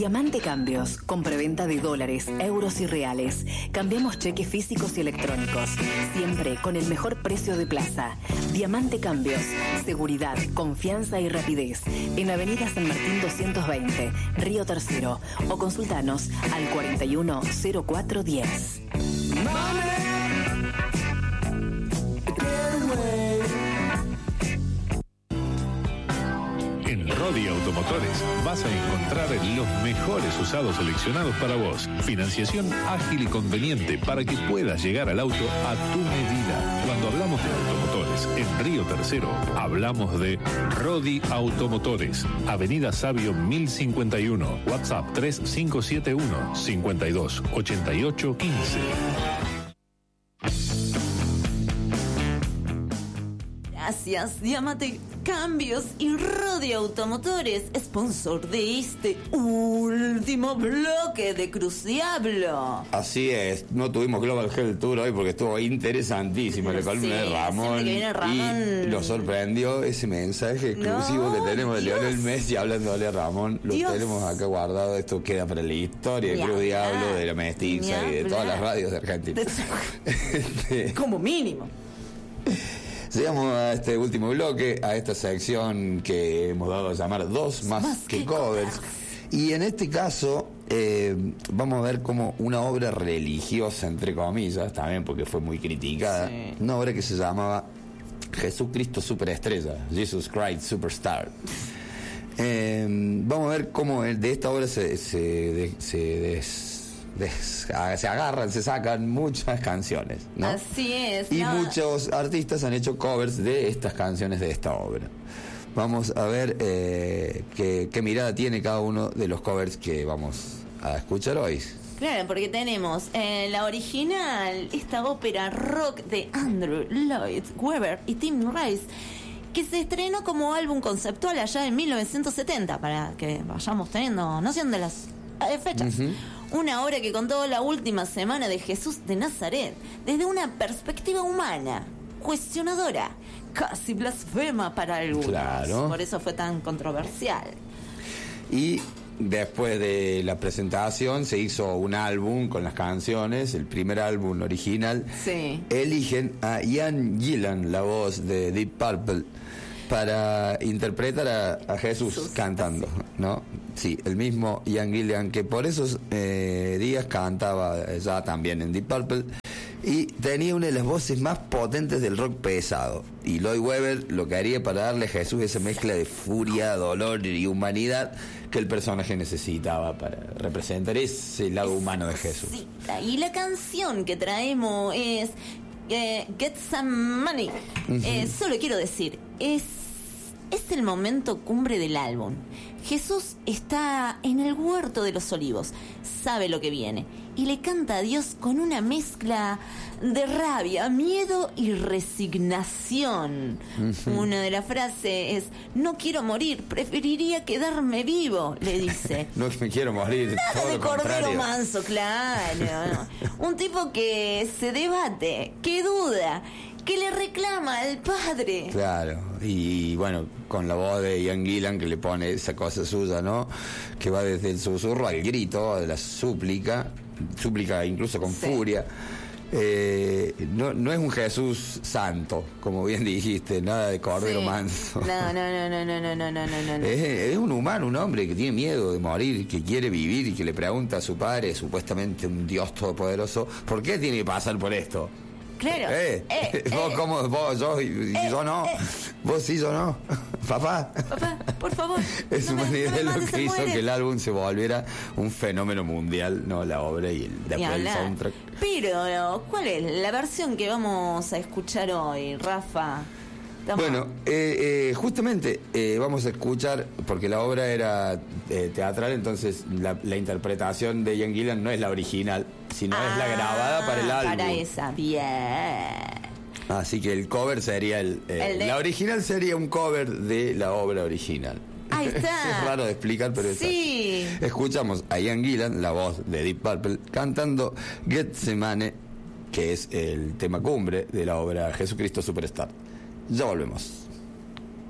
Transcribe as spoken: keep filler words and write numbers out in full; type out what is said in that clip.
Diamante Cambios, con preventa de dólares, euros y reales. Cambiamos cheques físicos y electrónicos, siempre con el mejor precio de plaza. Diamante Cambios, seguridad, confianza y rapidez. En Avenida San Martín doscientos veinte, Río Tercero, o consultanos al cuarenta y uno cero cuatro diez. En Rodi Automotores vas a encontrar los mejores usados seleccionados para vos. Financiación ágil y conveniente para que puedas llegar al auto a tu medida. Cuando hablamos de automotores en Río Tercero, hablamos de Rodi Automotores. Avenida Sabio mil cincuenta y uno. WhatsApp tres cinco siete uno, cinco dos, ocho ocho uno cinco. Gracias, Diamante Cambios y Rodi Automotores, sponsor de este último bloque de Cruciablo. Así es, no tuvimos Global Health Tour hoy porque estuvo interesantísimo la columna Sí, de Ramón, siempre que viene Ramón. y nos sorprendió ese mensaje exclusivo No, que tenemos de Dios. Lionel Messi hablándole a Ramón. Lo Dios. tenemos acá guardado, esto queda para la historia de Ni Cruz hablar, Diablo, de la ni Mestiza y de hablar. todas las radios de Argentina. Este, Como mínimo. Llegamos a este último bloque, a esta sección que hemos dado a llamar Dos más, Más que, que covers. Y en este caso eh, vamos a ver como una obra religiosa, entre comillas, también porque fue muy criticada, Sí. una obra que se llamaba Jesucristo Superestrella, Jesus Christ Superstar. Eh, vamos a ver cómo de esta obra se, se, de- se des- des- se agarran, se sacan muchas canciones, ¿no? Así es. Y no. muchos artistas han hecho covers de estas canciones de esta obra. Vamos a ver eh, qué, qué mirada tiene cada uno de los covers que vamos a escuchar hoy. Claro, porque tenemos eh, la original, esta ópera rock de Andrew Lloyd Webber y Tim Rice, que se estrenó como álbum conceptual allá en mil novecientos setenta, para que vayamos teniendo noción de las eh, fechas. Ujú. Una obra que contó la última semana de Jesús de Nazaret desde una perspectiva humana, cuestionadora, casi blasfema para algunos. Claro. Por eso fue tan controversial. Y después de la presentación se hizo un álbum con las canciones, el primer álbum original. Sí. Eligen a Ian Gillan, la voz de Deep Purple, para interpretar a, a Jesús, Jesús, cantando, ¿no? Sí, el mismo Ian Gillan, que por esos eh, días cantaba ya también en Deep Purple y tenía una de las voces más potentes del rock pesado. Y Lloyd Webber lo que haría para darle a Jesús esa mezcla de furia, dolor y humanidad que el personaje necesitaba para representar ese lado humano de Jesús. Sí, y la canción que traemos es eh, Get Some Money. Eh, solo quiero decir, es, es el momento cumbre del álbum. Jesús está en el huerto de los olivos, sabe lo que viene y le canta a Dios con una mezcla de rabia, miedo y resignación. Uh-huh. Una de las frases es: no quiero morir, preferiría quedarme vivo, le dice. No me quiero morir. Nada todo de lo cordero contrario. manso, claro. Un tipo que se debate, que duda, que le reclama al padre. Claro, y, y bueno, con la voz de Ian Gillan que le pone esa cosa suya, ¿no? Que va desde el susurro al grito, de la súplica, súplica incluso con Sí. furia. Eh, no, no es un Jesús santo, como bien dijiste, nada de cordero Sí. manso. No, no, no, no, no, no, no, no, no, no. Es, es un humano, un hombre que tiene miedo de morir, que quiere vivir y que le pregunta a su padre, supuestamente un Dios todopoderoso, ¿por qué tiene que pasar por esto? Claro. Eh, Eh, vos, eh. ¿cómo? Vos, yo y, y Eh, yo no. eh. Vos sí, yo no. Papá. Papá, por favor. Es no me- una no idea me de lo mates, que se hizo muere. que el álbum se volviera un fenómeno mundial, no la obra y el, Ni después el hablar. soundtrack. Pero, ¿cuál es la versión que vamos a escuchar hoy, Rafa? Toma. Bueno, eh, eh, justamente eh, vamos a escuchar, porque la obra era eh, teatral, entonces la, la interpretación de Ian Gillan no es la original, sino es la grabada para el Ah, álbum. Para esa, bien. Así que el cover sería el... eh, El de- La original sería un cover de la obra original. Ahí está. Es raro de explicar, pero es Sí. así. Escuchamos a Ian Gillan, la voz de Deep Purple, cantando Getsemane, que es el tema cumbre de la obra Jesucristo Superstar. Ya volvemos.